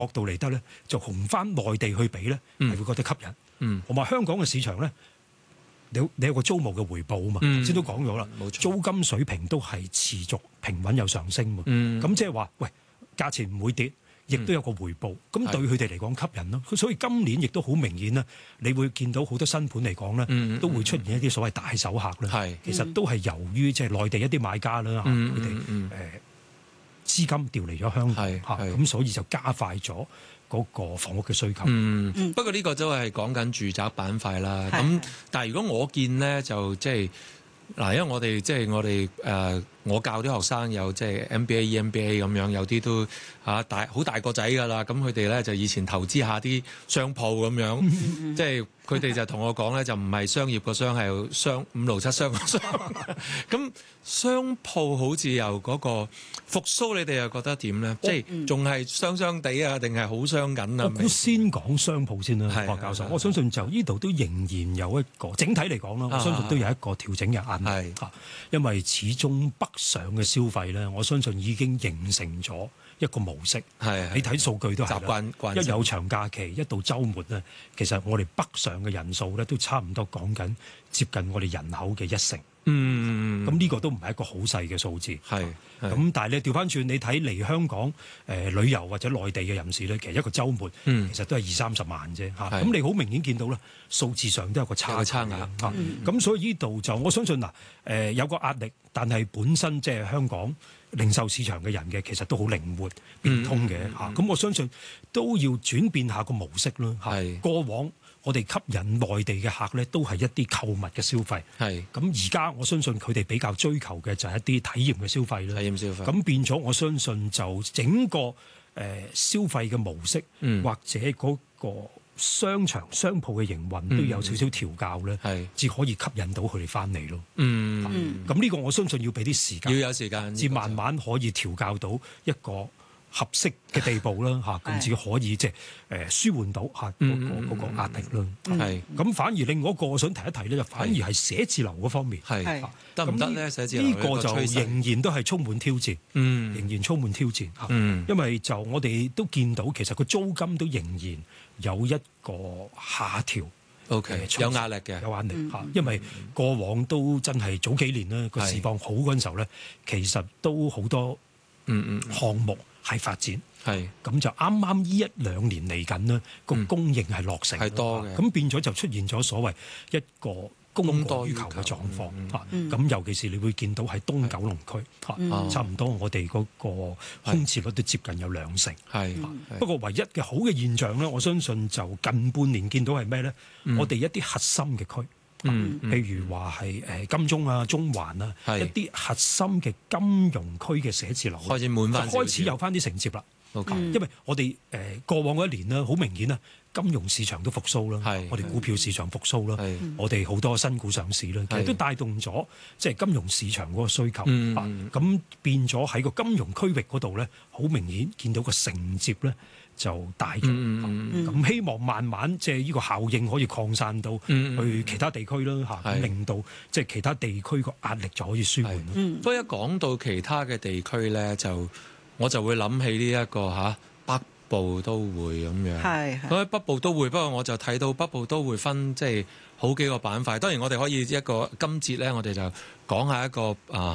角度嚟得咧，就同翻內地去比咧，係會覺得吸引。同埋香港嘅市場咧，你有個租務嘅回報啊嘛，頭先都講咗啦，租金水平都係持續平穩有上升嘛。咁即係話，喂，價錢唔會跌，亦都有個回報，咁對佢哋嚟講吸引咯。所以今年亦都好明顯啦，你會見到好多新盤嚟講咧，都會出現一啲所謂大手客啦。其實都係由於即係內地一啲買家啦，佢哋資金調離咗香港嚇，咁所以就加快咗嗰個房屋嘅需求。 不過呢個都係講緊住宅板塊啦。咁但係如果我見咧，就即係嗱，因為我哋我教啲學生有即係 MBA、EMBA 咁樣，有啲都好大個仔㗎啦。咁佢哋咧就以前投資下啲商鋪咁樣，即係佢哋就同我講咧，就唔係商業個商，係商567商個商。咁商鋪好似又嗰個復甦，你哋又覺得點咧？即係仲係傷地啊，定係好傷緊啊？ 我估先講商鋪先啦，何教授。我相信就呢度都仍然有一個整體嚟講啦，我相信都有一個調整嘅壓力嚇，因為始終北上嘅消費咧，我相信已經形成咗一個模式。你睇數據都係習慣，一有長假期，一到週末咧，其實我哋北上嘅人數咧都差唔多講緊接近我哋人口嘅1成。咁呢個都唔係一個好細嘅數字。咁但係你調翻轉，你睇嚟香港旅遊或者內地嘅人士咧，其實一個週末其實都係20-30萬啫嚇。咁你好明顯見到咧，數字上都有個差額嚇。咁所以呢度就我相信嗱，有個壓力，但係本身即係香港零售市場嘅人嘅，其實都好靈活變通嘅嚇。咁我相信都要轉變下個模式啦嚇。過往我哋吸引內地嘅客咧，都係一啲購物嘅消費。咁而家我相信佢哋比較追求嘅就係一啲體驗嘅消費啦。體驗消費。咁變咗，我相信就整個消費嘅模式，或者嗰個商場商鋪嘅營運都有少少調校咧，至可以吸引到佢哋翻嚟咯。咁呢個我相信要俾啲時間，要有時間，至慢慢可以調校到一個合適嘅地步啦嚇，咁至可以即係舒緩到嚇嗰個壓力啦。咁反而另外一個我想提一提咧，就反而係寫字樓嗰方面，得唔得咧？寫字樓呢個就仍然都係充滿挑戰，仍然充滿挑戰嚇。因為就我哋都見到其實個租金都仍然有一個下調。有壓力嘅，有壓力嚇，因為過往都真係早幾年咧個市況好嗰陣時候咧，其實都好多項目係發展，咁就啱啱呢1-2年嚟緊呢個供應係落成，係多嘅，咁變咗就出現咗所謂一個供過於求嘅狀況嚇。咁尤其是你會見到喺東九龍區嚇，差唔多我哋嗰個空置率都接近有2成。不過唯一嘅好嘅現象咧，我相信就近半年見到係咩咧？我哋一啲核心嘅區。譬如話係金鐘啊、中環啊，一啲核心嘅金融區嘅寫字樓開始滿翻，開始有翻啲承接啦。因為我哋過往嗰一年咧，好明顯啦，金融市場都復甦啦，我哋股票市場復甦啦，我哋好多新股上市啦，其實都帶動咗即係金融市場嗰個需求。咁變咗喺個金融區域嗰度咧，好明顯見到個承接咧就大咗。咁希望慢慢即係呢個效應可以擴散到去其他地區啦嚇，令到即係其他地區個壓力就可以舒緩。 不過一講到其他嘅地區咧，我就會諗起呢一個北部都會咁樣。咁喺北部都會，不過我就睇到北部都會分即係好幾個板塊。當然我哋可以一個今節咧，我哋就講下一個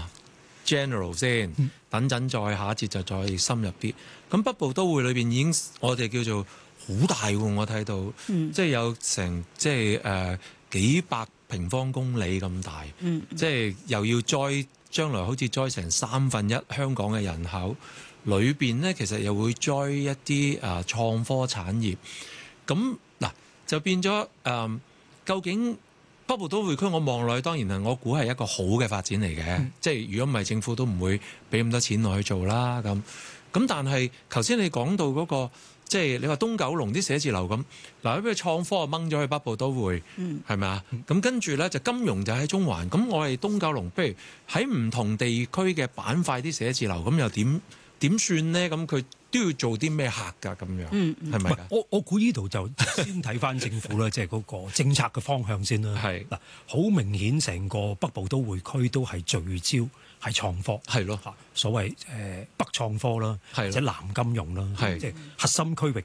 general 先，等陣再下一節就再深入啲。咁北部都會裏邊已經我哋叫做好大喎，我睇到，即係有成即係幾百平方公里咁大，即係又要栽將來好似栽成1/3香港嘅人口，裏邊咧其實又會栽一啲創科產業。咁嗱就變咗究竟北部都會區我望落去，當然係我估係一個好嘅發展嚟嘅，即係如果唔係政府都唔會俾咁多錢落去做啦。咁但係頭先你講到嗰個即係你話東九龍啲寫字樓咁，嗱，譬如創科啊掹咗去北部都會，係咪啊？咁跟住咧就金融就喺中環。咁我哋東九龍，譬如喺唔同地區嘅板塊啲寫字樓，咁又點點算呢？咁佢都要做啲咩客㗎？咁樣係咪？ 我估呢度就先睇翻政府啦，即係嗰個政策嘅方向先啦。係嗱，好明顯成個北部都會區都係聚焦係創科，係咯，所謂北創科啦，或者南金融啦，即係核心區域